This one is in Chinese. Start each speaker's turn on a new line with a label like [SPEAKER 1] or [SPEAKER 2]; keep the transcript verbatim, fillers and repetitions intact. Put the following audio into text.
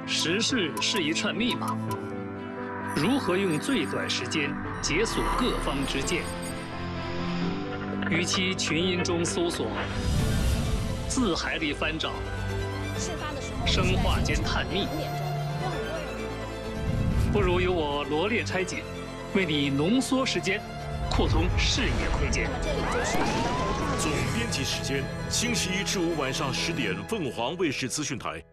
[SPEAKER 1] 时事是一串密码，如何用最短时间解锁各方之见？与其群音中搜索，字海里翻找，生化间探秘，不如由我罗列拆解，为你浓缩时间，扩通视野空间。
[SPEAKER 2] 总编辑时间，星期一至五晚上十点，凤凰卫视资讯台。